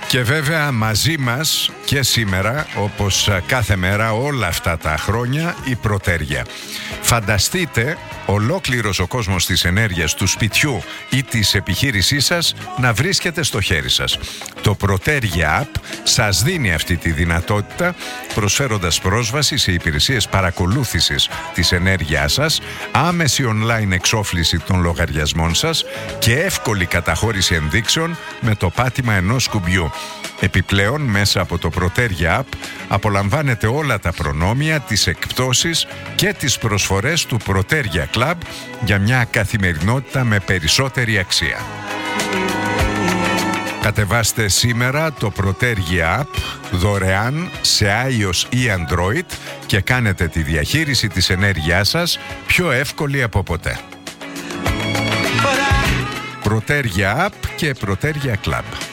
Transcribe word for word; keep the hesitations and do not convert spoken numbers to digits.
Και βέβαια μαζί μας και σήμερα, όπως κάθε μέρα όλα αυτά τα χρόνια, η Προτέρια. Φανταστείτε ολόκληρος ο κόσμος της ενέργειας του σπιτιού ή της επιχείρησής σας να βρίσκεται στο χέρι σας. Το Προτέρια App σας δίνει αυτή τη δυνατότητα, προσφέροντας πρόσβαση σε υπηρεσίες παρακολούθησης της ενέργειάς σας, άμεση online εξόφληση των λογαριασμών σας και εύκολη καταχώρηση ενδείξεων με το πάτημα ενός κουμπιού. Επιπλέον, μέσα από το Προτέρια App απολαμβάνετε όλα τα προνόμια, τις εκπτώσεις και τις προσφορές του Προτέρια Club για μια καθημερινότητα με περισσότερη αξία. Κατεβάστε σήμερα το Προτέρια App δωρεάν σε iOS ή Android και κάνετε τη διαχείριση της ενέργειάς σας πιο εύκολη από ποτέ. Προτέρια App και Προτέρια Club.